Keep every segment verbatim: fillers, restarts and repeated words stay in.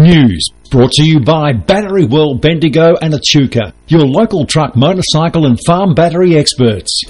News, brought to you by Battery World, Bendigo and Echuca, your local truck, motorcycle and farm battery experts.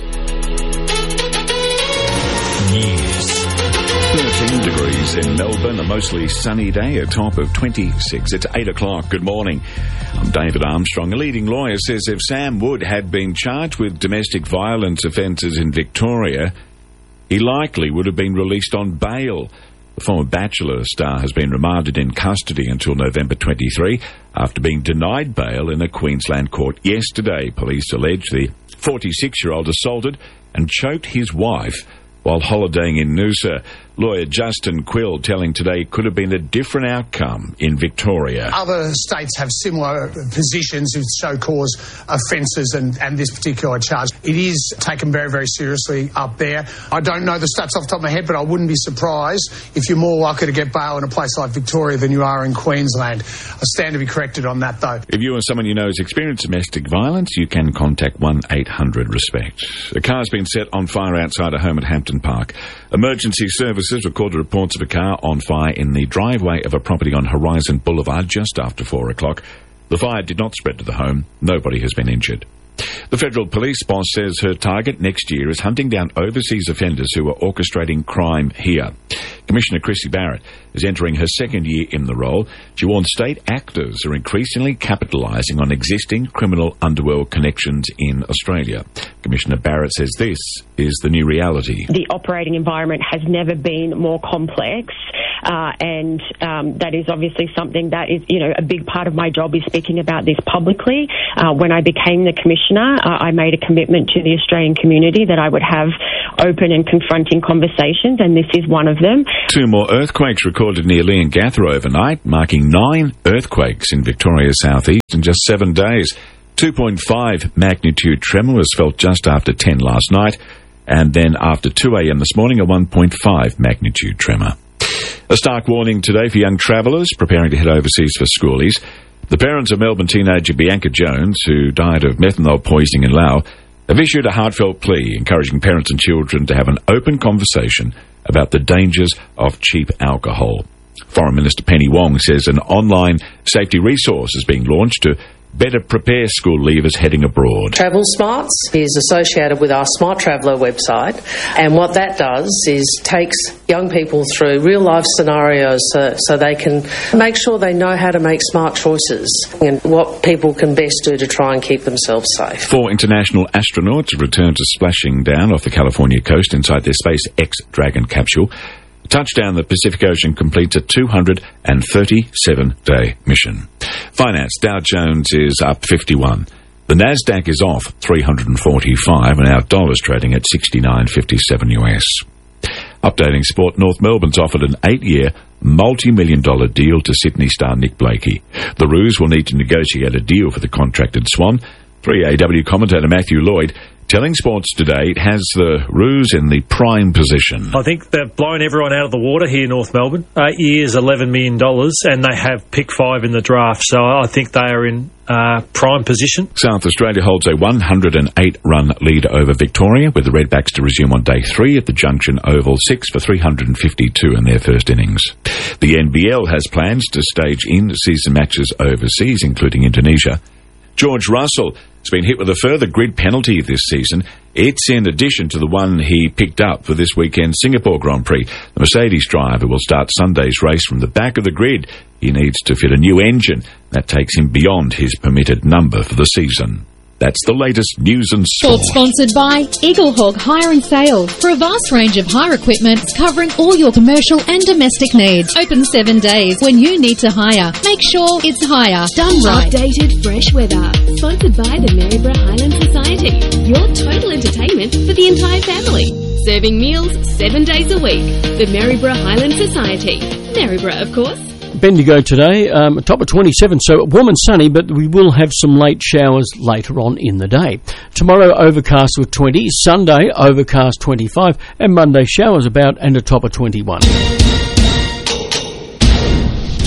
News. thirteen degrees in Melbourne, a mostly sunny day, a top of twenty-six. It's eight o'clock. Good morning. I'm David Armstrong. A leading lawyer says if Sam Wood had been charged with domestic violence offences in Victoria, he likely would have been released on bail. The former Bachelor star has been remanded in custody until November twenty-third after being denied bail in a Queensland court yesterday. Police allege the forty-six-year-old assaulted and choked his wife while holidaying in Noosa. Lawyer Justin Quill telling Today it could have been a different outcome in Victoria. Other states have similar positions with show cause offences and, and this particular charge. It is taken very, very seriously up there. I don't know the stats off the top of my head, but I wouldn't be surprised if you're more likely to get bail in a place like Victoria than you are in Queensland. I stand to be corrected on that, though. If you or someone you know has experienced domestic violence, you can contact one eight hundred RESPECT. A car's been set on fire outside a home at Hampton Park. Emergency services recorded reports of a car on fire in the driveway of a property on Horizon Boulevard just after four o'clock. The fire did not spread to the home. Nobody has been injured. The federal police boss says her target next year is hunting down overseas offenders who are orchestrating crime here. Commissioner Chrissy Barrett is entering her second year in the role. She warns state actors are increasingly capitalising on existing criminal underworld connections in Australia. Commissioner Barrett says this is the new reality. The operating environment has never been more complex, uh, and um, that is obviously something that is, you know, a big part of my job is speaking about this publicly. Uh, when I became the commissioner, uh, I made a commitment to the Australian community that I would have open and confronting conversations, and this is one of them. Two more earthquakes recorded near Leongatha overnight, marking nine earthquakes in Victoria's southeast in just seven days. two point five magnitude tremor was felt just after ten last night, and then after two a.m. this morning, a one point five magnitude tremor. A stark warning today for young travellers preparing to head overseas for schoolies. The parents of Melbourne teenager Bianca Jones, who died of methanol poisoning in Laos, have issued a heartfelt plea encouraging parents and children to have an open conversation about the dangers of cheap alcohol. Foreign Minister Penny Wong says an online safety resource is being launched to better prepare school leavers heading abroad. Travel Smarts is associated with our Smart Traveller website, and what that does is takes young people through real life scenarios so, so they can make sure they know how to make smart choices and what people can best do to try and keep themselves safe. Four international astronauts have returned to splashing down off the California coast inside their SpaceX Dragon capsule. Touchdown the Pacific Ocean completes a two hundred thirty-seven day mission. Finance, Dow Jones is up fifty-one. The Nasdaq is off three hundred forty-five, and our dollar's trading at sixty-nine fifty-seven U S. Updating sport, North Melbourne's offered an eight-year, multi-million dollar deal to Sydney star Nick Blakey. The Roos will need to negotiate a deal for the contracted Swan. three A W commentator Matthew Lloyd telling Sports Today it has the Roos in the prime position. I think they've blown everyone out of the water here in North Melbourne. Eight years, eleven million dollars, and they have pick five in the draft, so I think they are in uh, prime position. South Australia holds a one hundred eight run lead over Victoria, with the Redbacks to resume on day three at the Junction Oval, six for three hundred fifty-two in their first innings. The N B L has plans to stage in-season matches overseas, including Indonesia. George Russell has been hit with a further grid penalty this season. It's in addition to the one he picked up for this weekend's Singapore Grand Prix. The Mercedes driver will start Sunday's race from the back of the grid. He needs to fit a new engine. That takes him beyond his permitted number for the season. That's the latest news and sport. Sponsored by Eaglehawk Hire and Sale. For a vast range of hire equipment covering all your commercial and domestic needs. Open seven days when you need to hire. Make sure it's hire done right. Updated fresh weather. Sponsored by the Maryborough Highland Society. Your total entertainment for the entire family. Serving meals seven days a week. The Maryborough Highland Society. Maryborough, of course. Bendigo today, um, top of twenty-seven, so warm and sunny, but we will have some late showers later on in the day. Tomorrow, overcast with twenty, Sunday, overcast twenty-five, and Monday, showers about and a top of twenty-one.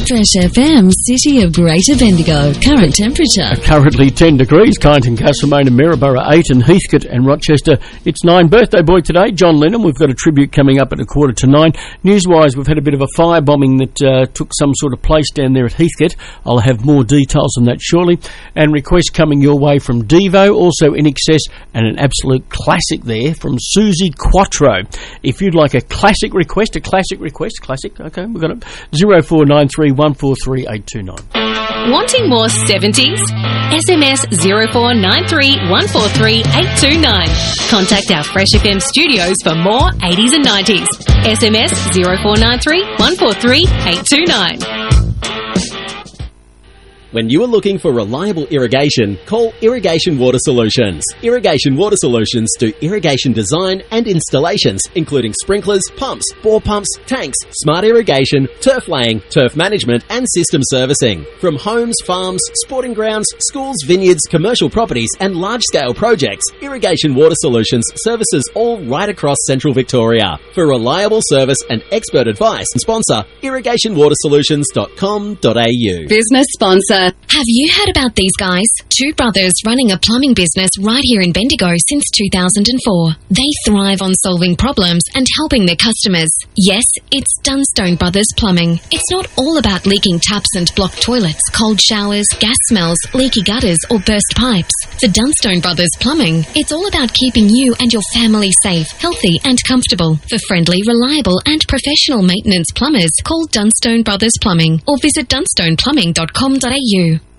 Fresh F M, City of Greater Bendigo. Current temperature. Currently ten degrees. Kyneton, Castlemaine and Maryborough eight, and Heathcote and Rochester it's nine. Birthday boy today, John Lennon. We've got a tribute coming up at a quarter to nine. Newswise, we've had a bit of a firebombing that uh, took some sort of place down there at Heathcote. I'll have more details on that shortly. And requests coming your way from Devo, also In Excess, and an absolute classic there from Susie Quattro. If you'd like a classic request, a classic request, classic, okay, we've got it. zero four nine three one four three eight two nine. Wanting more seventies? S M S zero four nine three one four three eight two nine. Contact our Fresh F M studios for more eighties and nineties. S M S zero four nine three one four three eight two nine. When you are looking for reliable irrigation, call Irrigation Water Solutions. Irrigation Water Solutions do irrigation design and installations, including sprinklers, pumps, bore pumps, tanks, smart irrigation, turf laying, turf management, and system servicing. From homes, farms, sporting grounds, schools, vineyards, commercial properties, and large-scale projects, Irrigation Water Solutions services all right across central Victoria. For reliable service and expert advice, sponsor irrigation water solutions dot com dot a u. Business sponsor. Have you heard about these guys? Two brothers running a plumbing business right here in Bendigo since two thousand four. They thrive on solving problems and helping their customers. Yes, it's Dunstone Brothers Plumbing. It's not all about leaking taps and blocked toilets, cold showers, gas smells, leaky gutters, or burst pipes. For Dunstone Brothers Plumbing, it's all about keeping you and your family safe, healthy, and comfortable. For friendly, reliable, and professional maintenance plumbers, call Dunstone Brothers Plumbing or visit dunstone plumbing dot com dot a u.